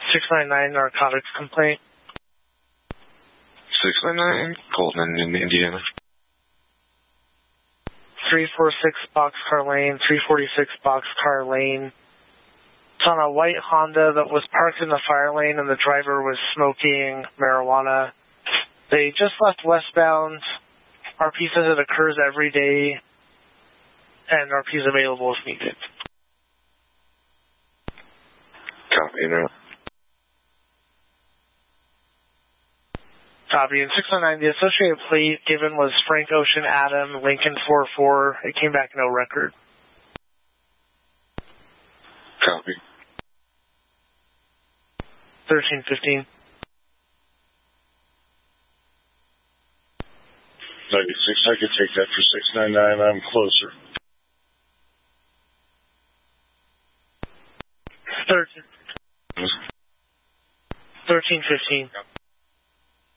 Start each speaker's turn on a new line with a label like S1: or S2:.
S1: 699 narcotics complaint.
S2: 699 Colton in Indiana.
S1: 346 Boxcar Lane, 346 Boxcar Lane. It's on a white Honda that was parked in the fire lane and the driver was smoking marijuana. They just left westbound. RP says it occurs every day, and RP is available if needed.
S2: Copy, now.
S1: Copy. In 609, the associated plate given was Frank Ocean Adam, Lincoln 44. It came back no record.
S2: Copy.
S1: 1315.
S3: 96, I could take that for 699. I'm closer.
S1: 1315.